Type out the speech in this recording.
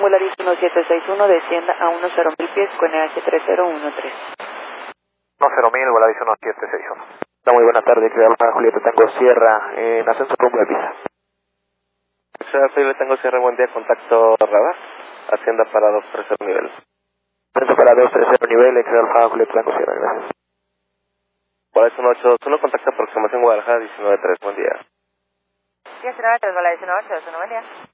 Volaris 1761, descienda a 10.000 pies con EH 3013. 10.000, Volaris 1761. Muy buena tarde, X Alfa Julieta Tango Sierra, en ascenso rumbo de Pisa. X Alfa Julieta Tango Sierra, buen día, contacto radar, Hacienda para 230 nivel. Ascenso para 230 nivel, X Alfa Julieta Tango Sierra, gracias. Volaris 1821, contacto aproximación Guadalajara 19.3, buen día. 10.3, Volaris 1821, buen día.